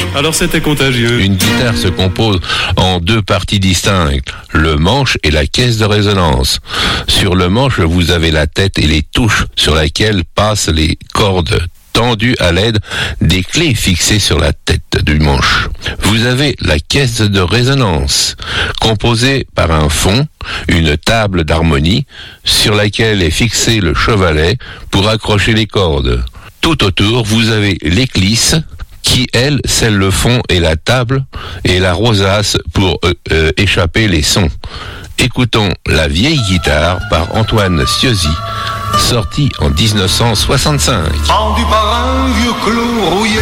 Alors c'était contagieux. Une guitare se compose en deux parties distinctes, le manche et la caisse de résonance. Sur le manche, vous avez la tête et les touches sur lesquelles passent les cordes tendues à l'aide des clés fixées sur la tête du manche. Vous avez la caisse de résonance, composée par un fond, une table d'harmonie, sur laquelle est fixé le chevalet pour accrocher les cordes. Tout autour, vous avez l'éclisse, qui, elle, scelle le fond et la table, et la rosace pour échapper les sons. Écoutons La vieille guitare par Antoine Sieuzy, sorti en 1965. Pendu par un vieux clou rouillé.